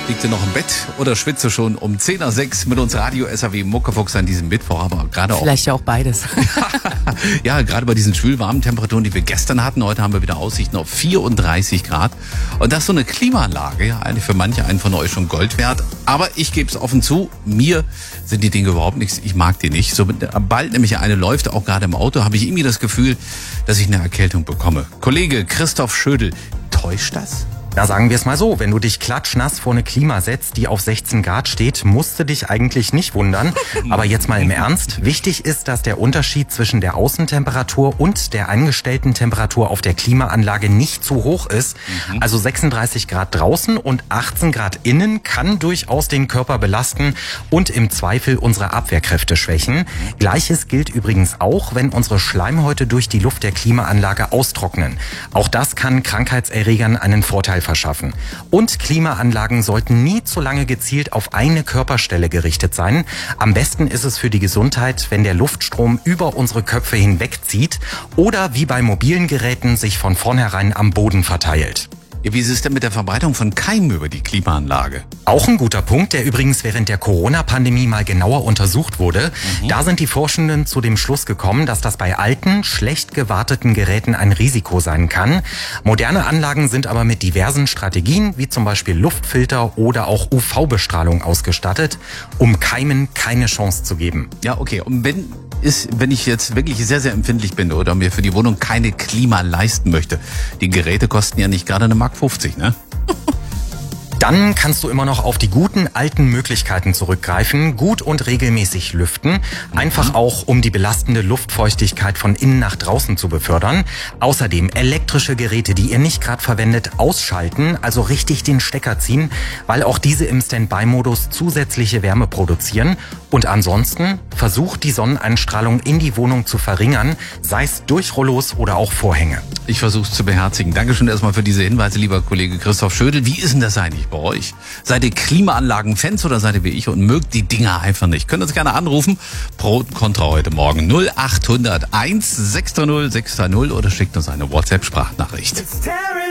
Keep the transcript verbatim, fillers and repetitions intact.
Liegt ihr noch im Bett oder schwitzt du schon um zehn nach sechs mit uns Radio S A W Muckefuchs an diesem Mittwoch, aber gerade auch... Vielleicht ja auch beides. Ja, gerade bei diesen schwülwarmen Temperaturen, die wir gestern hatten. Heute haben wir wieder Aussichten auf vierunddreißig Grad. Und das ist so eine Klimaanlage, ja, eigentlich für manche einen von euch schon Gold wert. Aber ich gebe es offen zu, mir sind die Dinge überhaupt nichts. Ich mag die nicht. Sobald nämlich eine läuft, auch gerade im Auto, habe ich irgendwie das Gefühl, dass ich eine Erkältung bekomme. Kollege Christoph Schödel, täuscht das? Na, sagen wir es mal so, wenn du dich klatschnass vor eine Klima setzt, die auf sechzehn Grad steht, musst du dich eigentlich nicht wundern. Aber jetzt mal im Ernst, wichtig ist, dass der Unterschied zwischen der Außentemperatur und der eingestellten Temperatur auf der Klimaanlage nicht zu hoch ist. Mhm. Also sechsunddreißig Grad draußen und achtzehn Grad innen kann durchaus den Körper belasten und im Zweifel unsere Abwehrkräfte schwächen. Gleiches gilt übrigens auch, wenn unsere Schleimhäute durch die Luft der Klimaanlage austrocknen. Auch das kann Krankheitserregern einen Vorteil verschaffen. Und Klimaanlagen sollten nie zu lange gezielt auf eine Körperstelle gerichtet sein. Am besten ist es für die Gesundheit, wenn der Luftstrom über unsere Köpfe hinwegzieht oder wie bei mobilen Geräten sich von vornherein am Boden verteilt. Ja, wie ist es denn mit der Verbreitung von Keimen über die Klimaanlage? Auch ein guter Punkt, der übrigens während der Corona-Pandemie mal genauer untersucht wurde. Mhm. Da sind die Forschenden zu dem Schluss gekommen, dass das bei alten, schlecht gewarteten Geräten ein Risiko sein kann. Moderne Anlagen sind aber mit diversen Strategien, wie zum Beispiel Luftfilter oder auch U V-Bestrahlung ausgestattet, um Keimen keine Chance zu geben. Ja, okay. Und wenn ist, wenn ich jetzt wirklich sehr, sehr empfindlich bin oder mir für die Wohnung keine Klima leisten möchte, die Geräte kosten ja nicht gerade eine Mark fünfzig, ne? Dann kannst du immer noch auf die guten alten Möglichkeiten zurückgreifen, gut und regelmäßig lüften, einfach auch um die belastende Luftfeuchtigkeit von innen nach draußen zu befördern. Außerdem elektrische Geräte, die ihr nicht gerade verwendet, ausschalten, also richtig den Stecker ziehen, weil auch diese im Standby-Modus zusätzliche Wärme produzieren. Und ansonsten versucht die Sonneneinstrahlung in die Wohnung zu verringern, sei es durch Rollos oder auch Vorhänge. Ich versuche es zu beherzigen. Dankeschön erstmal für diese Hinweise, lieber Kollege Christoph Schödel. Wie ist denn das eigentlich bei euch? Seid ihr Klimaanlagen-Fans oder seid ihr wie ich und mögt die Dinger einfach nicht? Könnt uns gerne anrufen. Pro und Contra heute Morgen null acht null null eins sechs drei null sechs drei null oder schickt uns eine WhatsApp-Sprachnachricht.